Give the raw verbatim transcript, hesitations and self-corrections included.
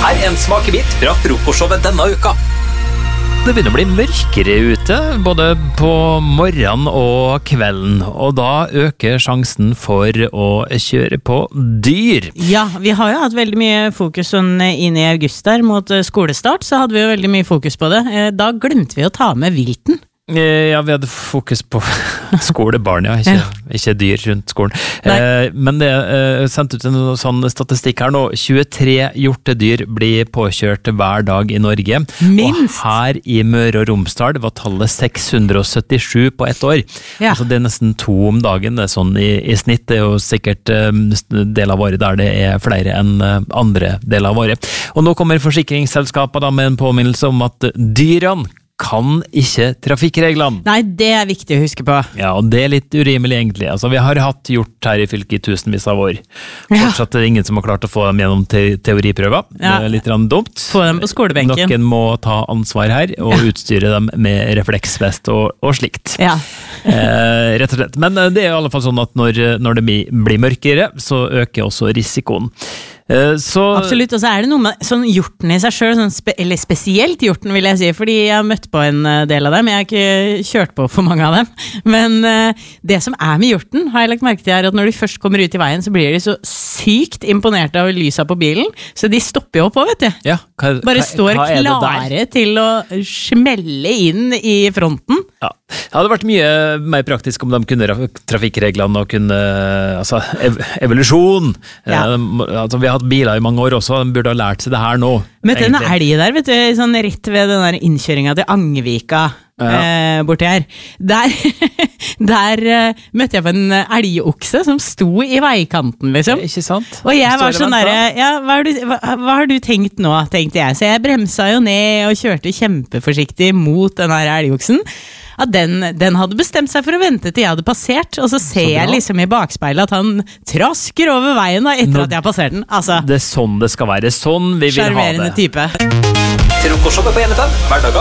Her er en smakebit fra frokostshowet denne uka. Det begynner å bli mørkere ute, både på morgenen og kvelden, og da øker sjansen for å kjøre på dyr. Ja, vi har jo hatt veldig mye fokus sånn inn i august der, mot skolestart, så hadde vi jo veldig mye fokus på det. Da glemte vi å ta med vilten. Ja, vi hadde fokus på skolebarn, ja, ikke, ikke dyr rundt skolen. Eh, men det er sendt ut en sånn statistikk her nå. tjuetre hjortedyr blir påkjørt hver dag i Norge. Minst! Og her i Møre og Romsdal var tallet seks hundre syttisju på ett år. Ja. Altså det er nesten to om dagen, det er sånn i, i snitt. Det er jo sikkert um, del av året der det er flere enn uh, andre deler av året. Og nå kommer forsikringsselskapet da med en påminnelse om at dyrene kan ikke trafikkreglene. Nei, det er viktig å huske på. Ja, og det er litt urimelig egentlig. Altså, vi har hatt hjort her i fylket i tusenvis av år. Fortsatt er det ingen som har klart å få dem gjennom te teoriprøver. Ja. Det er litt dumt. Få dem på skolebenken. Noen må ta ansvar her, og ja. utstyre dem med refleksvest og, og slikt. Ja. eh, rett og slett. Men det er i alle fall sånn at når, når det blir mørkere, så øker også risikoen. Så... Absolutt, og så er det noe med sånn hjorten i seg selv, sånn spe eller spesielt hjorten vil jeg si, fordi jeg har møtt på en del av dem, jeg har ikke kjørt på for mange av dem, men uh, det som er med hjorten, har jeg lagt merke til er at når de først kommer ut i veien, så blir de så sykt imponerte av lyset på bilen, så de stopper jo opp også, vet du. Ja, hva, Bare hva, står hva klare til å smelle inn i fronten. Ja, det hadde vært mye mer praktisk om de kunne trafikkreglene og kunne, altså, ev evolusjon. Ja. Eh, altså, vi har hatt biler i mange år også, de burde ha lært seg det her nå. Møtte en elg der, vet du, sånn rett ved den der innkjøringen til Angevika, ja. eh, borti her. Der, der uh, møtte jeg på en elgokse som sto i veikanten, liksom. Ikke sant? Og jeg var sånn der, ja, hva har, du, hva, hva har du tenkt nå, tenkte jeg. Så jeg bremsa jo ned og kjørte kjempeforsiktig mot den her elgoksen. Ja, den, den hadde bestemt seg for å vente til jeg hadde passert, og så ser så jeg liksom i bakspeilet at han trasker over veien da, etter Nå, at jeg har passert den. Altså, det er sånn det skal være, sånn vi vil ha det. Charmerende type. Frokostshowet på N F M, hverdager